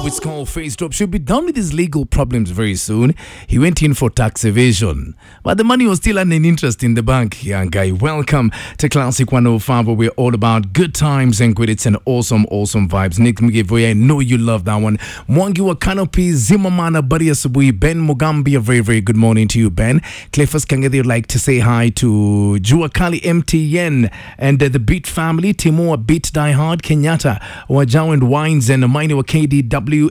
It's called Face Drop. Should be done with his legal problems very soon. He went in for tax evasion, but the money was still earning interest in the bank. Young guy, welcome to Classic 105, where we're all about good times and good. It's an awesome vibes. Nick Mgivoye, I know you love that one. Mwangi wa Canopy, Zimamana, Buddy Asubui, Ben Mugambi, a very good morning to you, Ben. Clefus Kangedi would like to say hi to Juakali MTN and the Beat family, Timor Beat Die Hard, Kenyatta, Wajau and Wines, and Maini wa KDW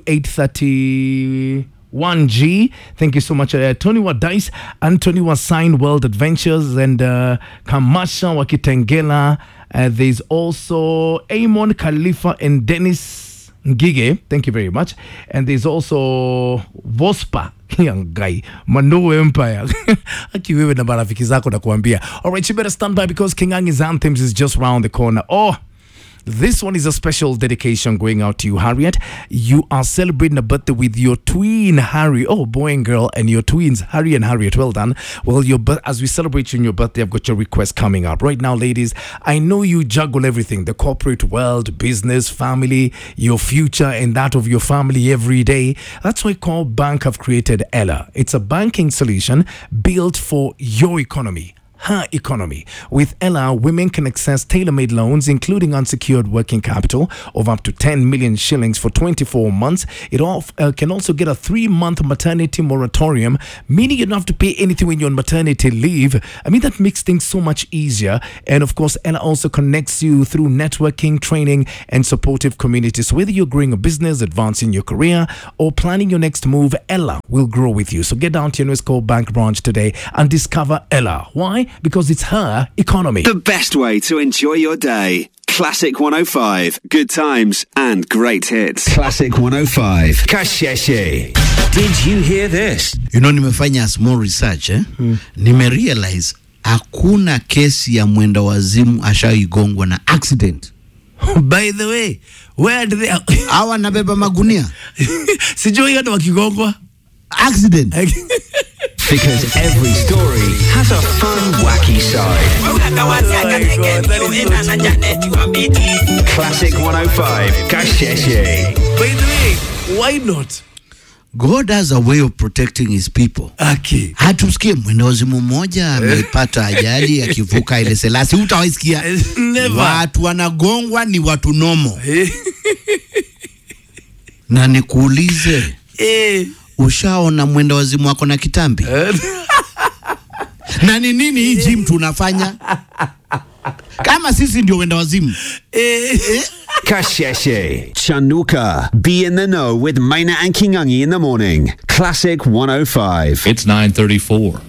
831G. Thank you so much. Tony wa Dice, Anthony wa Sign World Adventures, and Kamasha wa Kitengela. There's also Amon Khalifa and Dennis Ngige. Thank you very much. And there's also Vospa. Young guy, Mano Empire. Akiwewe na marafiki zako na kuambia. Alright, you better stand by because Kingangi's Anthems is just round the corner. This one is a special dedication going out to you, Harriet. You are celebrating a birthday with your twin, Harry. Oh, boy and girl, and your twins, Harry and Harriet. Well done. Well, as we celebrate you in your birthday, I've got your request coming up. Right now, ladies, I know you juggle everything. The corporate world, business, family, your future, and that of your family every day. That's why Corp Bank have created Ella. It's a banking solution built for your economy. Her economy. With Ella, women can access tailor-made loans, including unsecured working capital of up to 10 million shillings for 24 months. It can also get a 3-month maternity moratorium, meaning you don't have to pay anything when you're on maternity leave. I mean, that makes things so much easier. And of course, Ella also connects you through networking, training, and supportive communities. So whether you're growing a business, advancing your career, or planning your next move, Ella will grow with you. So get down to your West Coast Bank branch today and discover Ella. Why? Because it's her economy. The best way to enjoy your day. Classic 105. Good times and great hits. Classic 105. Kasheshe. Did you hear this? You know, nimefanya small research, Nimerealize hakuna kesi ya mwenda wazimu ashaigongwa na accident. By the way, where do they... Hawa nabeba magunia. Sijui hata wakigongwa. Accident. Because every story has a fun, wacky side. Classic 105, Kasheshe. By the way, why not? God has a way of protecting his people. Okay. Hatusikie mwenda wazimu mmoja amepata ajali akivuka ile selasi. Utawaisikia. Never. Watu wanagongwa ni watu nomo. Na nikuulize. Ushaona mwenda wazimu wako na kitambi? Na ni nini hii gym tunafanya? Kama sisi ndio wenda wazimu. Kasheshe. Chanuka. Be in the know with Maina and Kingangi in the morning. Classic 105. It's 9:34.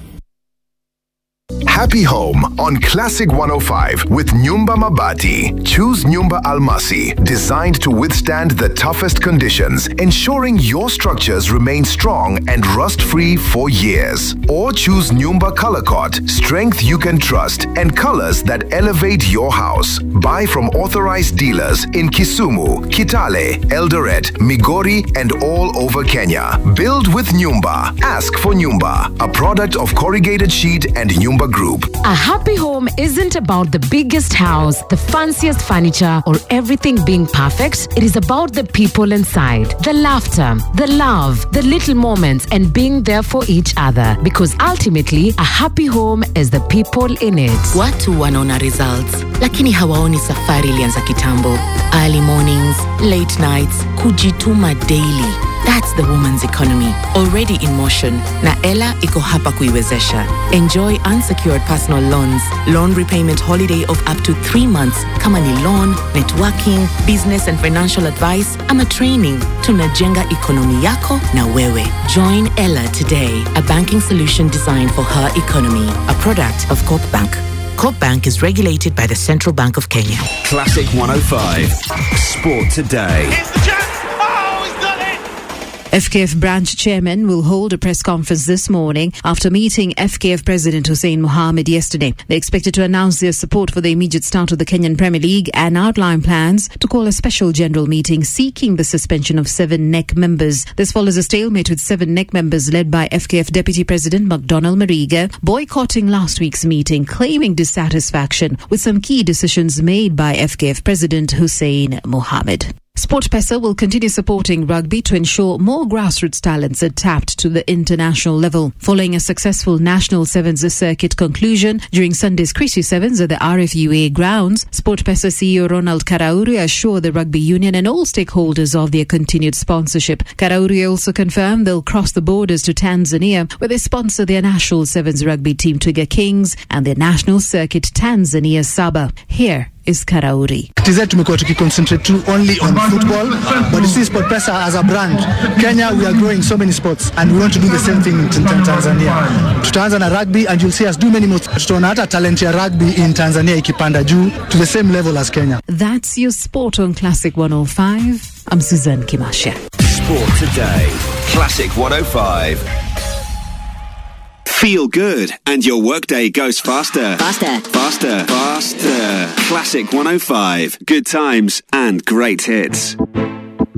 Happy Home on Classic 105 with Nyumba Mabati. Choose Nyumba Almasi, designed to withstand the toughest conditions, ensuring your structures remain strong and rust-free for years. Or choose Nyumba Color Coat, strength you can trust and colors that elevate your house. Buy from authorized dealers in Kisumu, Kitale, Eldoret, Migori, and all over Kenya. Build with Nyumba. Ask for Nyumba, a product of Corrugated Sheet and Nyumba Group. A happy home isn't about the biggest house, the fanciest furniture, or everything being perfect. It is about the people inside, the laughter, the love, the little moments, and being there for each other. Because ultimately, a happy home is the people in it. Watu wanaona results, lakini hawaoni safari ilianza kitambo. Early mornings, late nights, kujituma daily. That's the woman's economy, already in motion. Na Ella iko hapa kuiwezesha. Enjoy unsecured personal loans, loan repayment holiday of up to 3 months. Kama ni loan, networking, business and financial advice, ama training. Tunajenga economy yako na wewe. Join Ella today, a banking solution designed for her economy. A product of Corp Bank. Corp Bank is regulated by the Central Bank of Kenya. Classic 105. Sport today. FKF branch chairman will hold a press conference this morning after meeting FKF President Hussein Mohammed yesterday. They're expected to announce their support for the immediate start of the Kenyan Premier League and outline plans to call a special general meeting seeking the suspension of 7 NEC members. This follows a stalemate with 7 NEC members led by FKF Deputy President McDonald Mariga boycotting last week's meeting, claiming dissatisfaction with some key decisions made by FKF President Hussein Mohammed. SportPesa will continue supporting rugby to ensure more grassroots talents are tapped to the international level. Following a successful National Sevens circuit conclusion during Sunday's Chrissy Sevens at the RFUA grounds, SportPesa CEO Ronald Karauri assured the Rugby Union and all stakeholders of their continued sponsorship. Karauri also confirmed they'll cross the borders to Tanzania, where they sponsor their National Sevens rugby team Twiga Kings and their National Circuit Tanzania Saba. Here is Karauri. TZ tumekuwa tukiconcentrate too only on football, but you see SportPesa as a brand. Kenya, we are growing so many sports and we want to do the same thing in Tanzania. Tutaanza na rugby and you'll see us do many more. Tutaona hata talent ya rugby in Tanzania ikipanda juu to the same level as Kenya. That's your sport on Classic 105. I'm Suzanne Kimasha. Sport today. Classic 105. Feel good and your workday goes faster. Faster. Classic 105. Good times and great hits.